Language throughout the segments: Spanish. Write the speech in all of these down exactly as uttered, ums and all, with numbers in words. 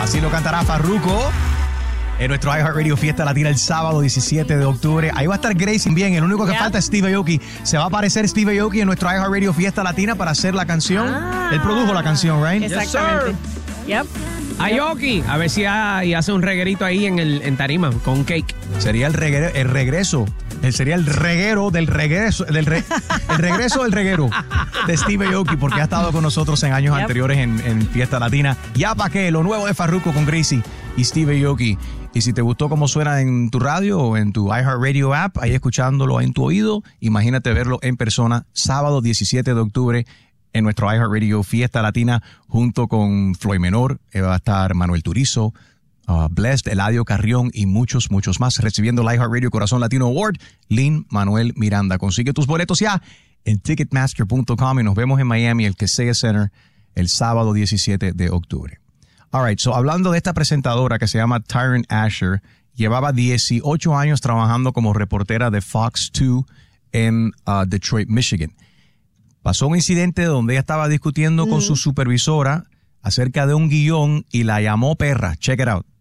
Así lo cantará Farruko en nuestro iHeartRadio Fiesta Latina el sábado diecisiete de octubre. Ahí va a estar Gracie bien. El único que yeah. falta es Steve Aoki. Se va a aparecer Steve Aoki en nuestro iHeartRadio Fiesta Latina para hacer la canción. Ah, Él produjo la canción, right? Exactamente. Yes, yep. Aoki, a ver si ha, y hace un reguerito ahí en el en tarima con cake. Sería el, reguero, el regreso. Él sería el reguero del regreso, del re, el regreso del reguero de Steve Aoki, porque ha estado con nosotros en años yep. anteriores en, en Fiesta Latina. Ya pa' qué, lo nuevo de Farruko con Gracie y Steve Aoki. Y si te gustó cómo suena en tu radio o en tu iHeartRadio app, ahí escuchándolo en tu oído, imagínate verlo en persona sábado diecisiete de octubre en nuestro iHeartRadio Fiesta Latina junto con Floyd Menor. Va a estar Manuel Turizo, uh, Blessed, Eladio Carrión y muchos, muchos más. Recibiendo el iHeartRadio Corazón Latino Award, Lin-Manuel Miranda. Consigue tus boletos ya en ticketmaster punto com y nos vemos en Miami, el Kaseya Center, el sábado diecisiete de octubre. All right, so hablando de esta presentadora que se llama Tyron Asher, llevaba dieciocho años trabajando como reportera de Fox dos en uh, Detroit, Michigan. Pasó un incidente donde ella estaba discutiendo mm. con su supervisora acerca de un guión y la llamó perra. Check it out.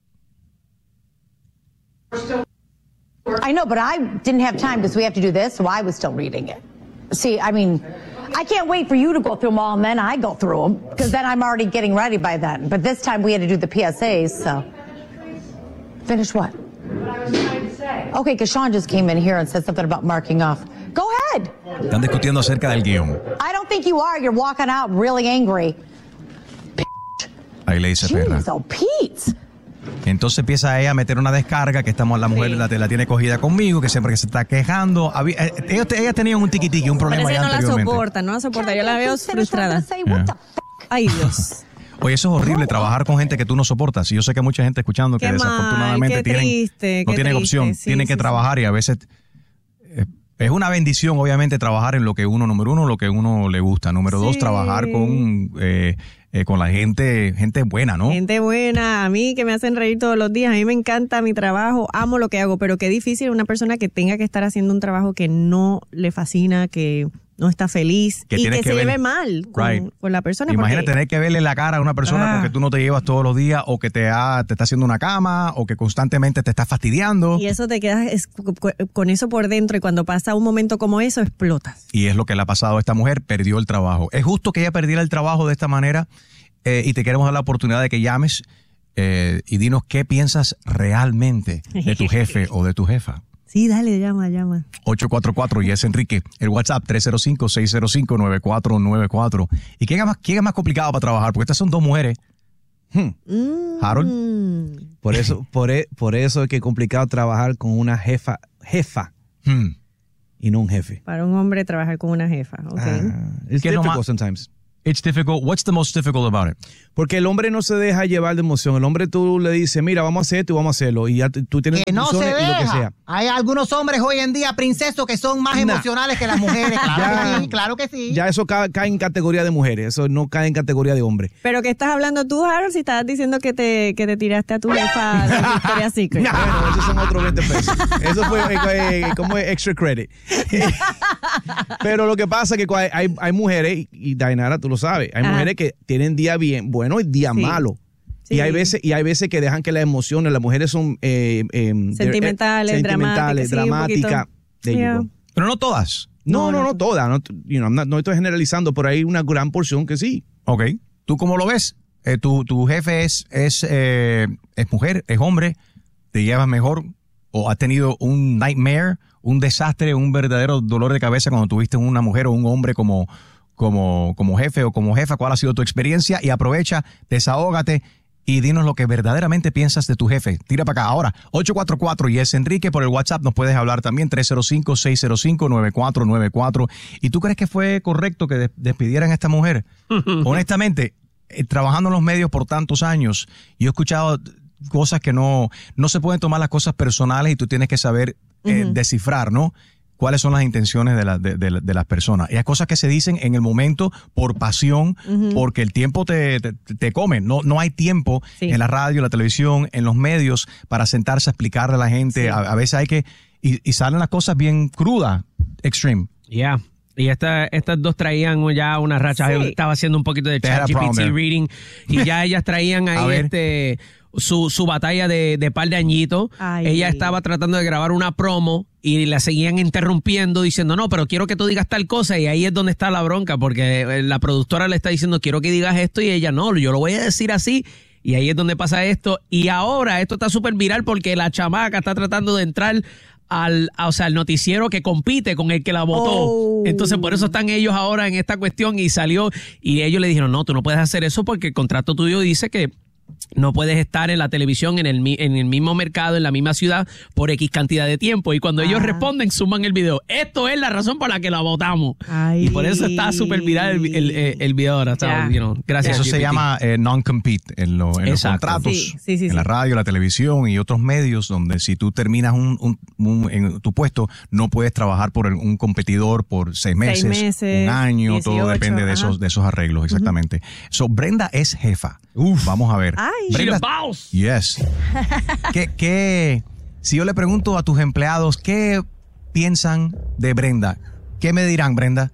I know, but I didn't have time because we have to do this, so I was still reading it. See, I mean, I can't wait for you to go through them all and then I go through them because then I'm already getting ready by then. But this time we had to do the P S As, so. Finish what? What I was trying to say. Okay, because Sean just came in here and said something about marking off. Go ahead. Están discutiendo acerca del guión. I don't think you are. You're walking out really angry. Ahí le dice Jeez, perra. Oh, Pete. Entonces empieza ella a meter una descarga que estamos la mujer sí. la, la tiene cogida conmigo, que siempre que se está quejando. Había, eh, ellos, ellas tenían un tiquitiqui, un problema Parece ya que no anteriormente. la soporta, no la soporta. Yo la veo frustrada. Yeah. Ay, Dios. Oye, eso es horrible, trabajar con gente que tú no soportas. Y yo sé que hay mucha gente escuchando que qué desafortunadamente mal, qué tienen, triste, no qué tienen triste. opción, Sí, tienen sí, que sí. trabajar y a veces eh, es una bendición, obviamente, trabajar en lo que uno, número uno, lo que uno le gusta. Número sí. dos, trabajar con... Eh, Eh, con la gente, gente buena, ¿no? Gente buena, a mí que me hacen reír todos los días, a mí me encanta mi trabajo, amo lo que hago, pero qué difícil una persona que tenga que estar haciendo un trabajo que no le fascina, que no está feliz que y que, que se ver, lleve mal con, right. con la persona. Imagínate porque, tener que verle la cara a una persona ah. porque tú no te llevas todos los días o que te, ha, te está haciendo una cama o que constantemente te está fastidiando. Y eso te quedas es, con eso por dentro y cuando pasa un momento como eso explotas. Y es lo que le ha pasado a esta mujer, perdió el trabajo. ¿Es justo que ella perdiera el trabajo de esta manera? Eh, y te queremos dar la oportunidad de que llames eh, y dinos qué piensas realmente de tu jefe o de tu jefa. Sí, dale, llama, llama. ocho cuatro cuatro, yes, Enrique. El WhatsApp tres cero cinco, seis cero cinco, nueve cuatro nueve cuatro. ¿Y quién es más, quién es más complicado para trabajar? Porque estas son dos mujeres. Hmm. Mm. Harold. Por eso, por, e, por eso es que es complicado trabajar con una jefa, jefa. Hmm. Y no un jefe. Para un hombre trabajar con una jefa, ok. Uh, it's difficult sometimes. It's difficult. What's the most difficult about it? Porque el hombre no se deja llevar de emoción. El hombre tú le dices, mira, vamos a hacer esto y vamos a hacerlo. Y ya tú tienes que no se y lo que deja. sea. Hay algunos hombres hoy en día, princesos, que son más nah. emocionales que las mujeres. Claro ya, que sí, claro que sí. Ya eso cae, cae en categoría de mujeres. Eso no cae en categoría de hombre. Pero ¿qué estás hablando tú, Harold? Si estabas diciendo que te, que te tiraste a tu jefa de Victoria's Secret. Bueno, esos son otros veinte pesos. Eso fue eh, eh, como extra credit. Pero lo que pasa es que hay, hay mujeres, y Dainara, tú lo sabes, hay Ajá. mujeres que tienen día bien bueno y día sí. malo. Sí. Y hay veces y hay veces que dejan que las emociones, las mujeres son eh, eh, sentimentales, eh, sentimentales, dramáticas. Sí, yeah. Pero no todas. No, no, no, no todas. No, you know, no, no estoy generalizando, pero hay una gran porción que sí. Ok. ¿Tú cómo lo ves? Eh, tu, tu jefe es, es, eh, es mujer, es hombre, te llevas mejor o has tenido un nightmare, un desastre, un verdadero dolor de cabeza cuando tuviste una mujer o un hombre como... Como, como jefe o como jefa, ¿cuál ha sido tu experiencia? Y aprovecha, desahógate y dinos lo que verdaderamente piensas de tu jefe. Tira para acá. Ahora, ocho cuatro cuatro, yes, Enrique, por el WhatsApp nos puedes hablar también, tres cero cinco, seis cero cinco, nueve cuatro nueve cuatro. ¿Y tú crees que fue correcto que despidieran a esta mujer? Honestamente, eh, trabajando en los medios por tantos años, yo he escuchado cosas que no, no se pueden tomar las cosas personales y tú tienes que saber eh, uh-huh. descifrar, ¿no? Cuáles son las intenciones de, la, de, de, de las personas. Y hay cosas que se dicen en el momento por pasión, uh-huh. porque el tiempo te, te, te come. No, no hay tiempo sí. en la radio, la televisión, en los medios para sentarse a explicarle a la gente. Sí. A, a veces hay que... Y, y salen las cosas bien crudas, extreme. Yeah. Y esta, estas dos traían ya una racha. Sí. Estaba haciendo un poquito de They had a problem ChatGPT there. reading. Y ya ellas traían A ahí ver. este su, su batalla de, de par de añitos. Ay. Ella estaba tratando de grabar una promo y la seguían interrumpiendo diciendo, no, pero quiero que tú digas tal cosa. Y ahí es donde está la bronca, porque la productora le está diciendo, quiero que digas esto, y ella, no, yo lo voy a decir así. Y ahí es donde pasa esto. Y ahora esto está súper viral porque la chamaca está tratando de entrar al, a- o sea, al noticiero que compite con el que la votó. Oh. Entonces, por eso están ellos ahora en esta cuestión, y salió, y ellos le dijeron, no, tú no puedes hacer eso porque el contrato tuyo dice que no puedes estar en la televisión en el, mi- en el mismo mercado, en la misma ciudad, por X cantidad de tiempo. Y cuando ellos Ah. responden, suman el video. Esto es la razón por la que la votamos. Ay. Y por eso está súper viral el, el, el- el video ahora. Ya. You know, gracias. Eso se G P T. llama eh, non-compete en, lo- en los Exacto. contratos, Sí, sí, sí, en sí. la radio, la televisión y otros medios, donde si tú terminas un, un- un- en tu puesto, no puedes trabajar por el- un competidor por seis meses, meses, un año, todo dieciocho, depende de ajá. esos, de esos arreglos, exactamente. So, Brenda es jefa. Vamos a ver. Ay. She Brenda, the boss. yes. ¿Qué, qué, si yo le pregunto a tus empleados qué piensan de Brenda, ¿qué me dirán, Brenda?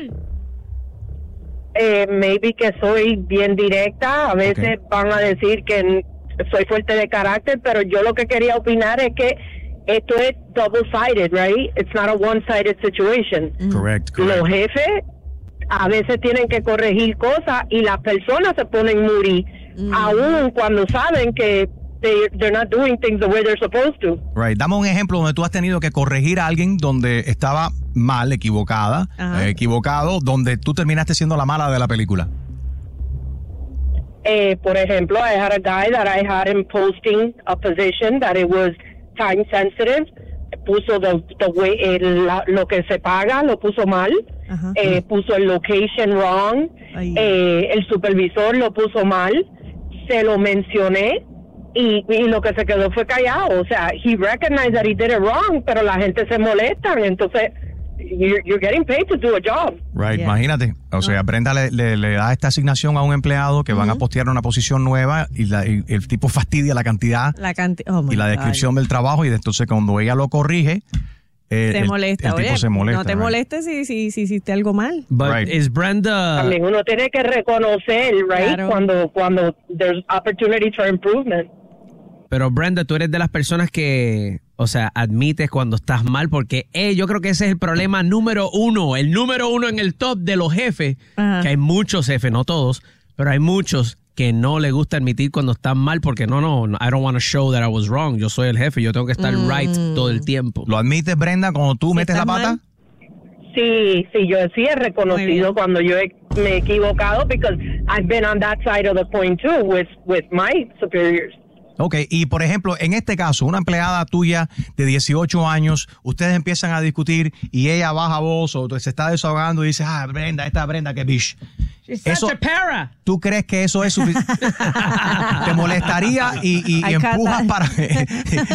eh, maybe que soy bien directa, a veces Ok. van a decir que n- soy fuerte de carácter, pero yo lo que quería opinar es que esto es double-sided, right? It's not a one-sided situation. Correct, Los correct. jefes a veces tienen que corregir cosas y las personas se ponen moody, aún cuando saben que they, they're not doing things the way they're supposed to. Right. Dame un ejemplo donde tú has tenido que corregir a alguien donde estaba mal, equivocada, Ajá. eh, equivocado, donde tú terminaste siendo la mala de la película. Eh, por ejemplo, I had a guy that I had him posting a position that it was time sensitive. Puso the, the way, el- la- lo que se paga, lo puso mal. Ajá. Eh, puso el location wrong. Ay. Eh, el supervisor lo puso mal. Se lo mencioné. Y, y lo que se quedó fue callado. O sea, he recognized that he did it wrong, pero la gente se molesta. Entonces, you're, you're getting paid to do a job. Right, Yeah. imagínate. O sea, Brenda le, le- le da esta asignación a un empleado que van a postear una posición nueva y, la- y el tipo fastidia la cantidad La cantidad. Oh my y la God. descripción del trabajo, y entonces cuando ella lo corrige, eh, Se el, molesta. el tipo Oye, se molesta. no te right? molestes si, si, si hiciste algo mal. But Right. is Brenda... También uno tiene que reconocer, right? Claro. Cuando, cuando there's opportunity for improvement. Pero Brenda, tú eres de las personas que, o sea, admites cuando estás mal, porque eh, yo creo que ese es el problema número uno, el número uno en el top de los jefes, Ajá. que hay muchos jefes, no todos, pero hay muchos que no les gusta admitir cuando están mal, porque no, no, I don't want to show that I was wrong, yo soy el jefe, yo tengo que estar right todo el tiempo. ¿Lo admites, Brenda, cuando tú Si metes la estás pata? mal. Sí, sí, yo sí he Muy reconocido bien. cuando yo he- me he equivocado, because I've been on that side of the coin too with, with my superiors. Ok, y por ejemplo, en este caso, una empleada tuya de dieciocho años, ustedes empiezan a discutir y ella baja voz o se está desahogando y dice, ah, Brenda, esta Brenda, que bish. Eso, Such a para. ¿tú crees que eso es suficiente? ¿Te molestaría y, y- y I cut empujas that. para